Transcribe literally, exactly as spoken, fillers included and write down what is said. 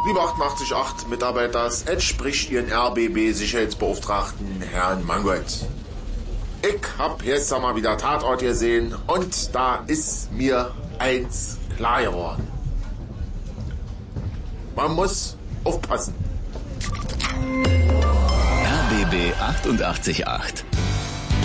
Lieber achtundachtzig Komma acht Mitarbeiter, es spricht Ihren R B B-Sicherheitsbeauftragten, Herrn Mangold. Ich hab jetzt mal wieder Tatort gesehen und da ist mir eins klar geworden. Man muss aufpassen. R B B achtundachtzig Komma acht